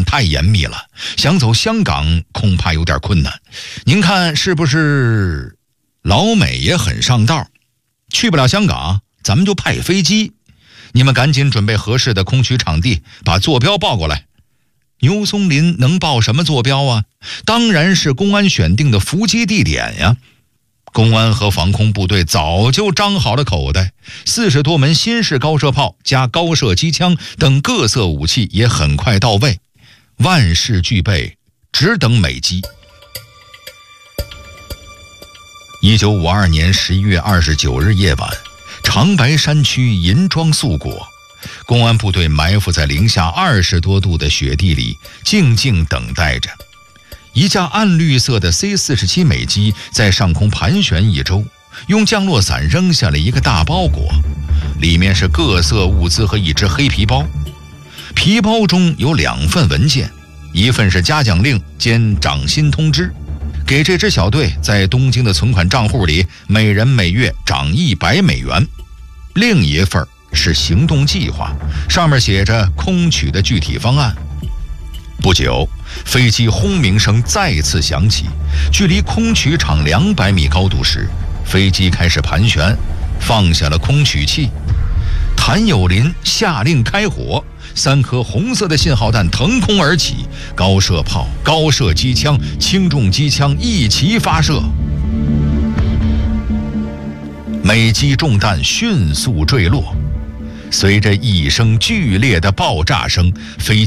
太严密了，想走香港恐怕有点困难。您看是不是？老美也很上道，去不了香港，咱们就派飞机。你们赶紧准备合适的空取场地，把坐标报过来。牛松林能报什么坐标啊？当然是公安选定的伏击地点呀。公安和防空部队早就张好了口袋，40多门新式高射炮加高射机枪等各色武器也很快到位，万事俱备，只等美机。1952年11月29日夜晚，长白山区银庄素果，公安部队埋伏在零下20多度的雪地里，静静等待着。一架暗绿色的 C-47 美机在上空盘旋一周，用降落伞扔下了一个大包裹，里面是各色物资和一只黑皮包。皮包中有2份文件，一份是嘉奖令兼涨薪通知，给这支小队在东京的存款账户里每人每月涨100美元。另一份是行动计划，上面写着空取的具体方案。不久，飞机轰鸣声再次响起，距离空取场200米高度时，飞机开始盘旋，放下了空取器。谭友林下令开火，3颗红色的信号弹腾空而起，高射炮、高射机枪、轻重机枪一齐发射。美机中弹迅速坠落，随着一声剧烈的爆炸声，飞机